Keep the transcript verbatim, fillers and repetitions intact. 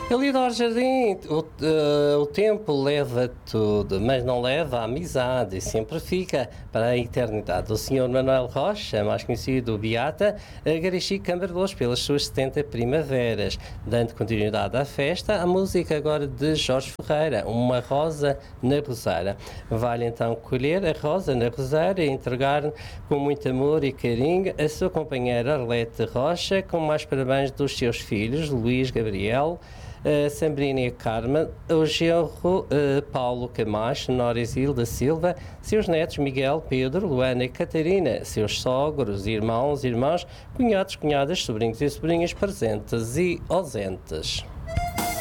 Elidor Jardim, o, eh, o tempo leva tudo, mas não leva a amizade, e sempre fica para a eternidade. O senhor Manuel Rocha, mais conhecido Beata, Garichi Cambardelos pelas suas setenta primaveras. Dando continuidade à festa, a música agora de Jorge Ferreira, Uma Rosa na Roseira. Vale então colher a rosa na roseira e entregar com muito amor e carinho a sua companheira Arlete Rocha, com mais parabéns dos seus filhos, Luís Gabriel, Uh, Sambrina e Carmen, o genro uh, Paulo Camacho, Nora Isilda Silva, seus netos Miguel, Pedro, Luana e Catarina, seus sogros, irmãos, irmãs, cunhados, cunhadas, sobrinhos e sobrinhas presentes e ausentes.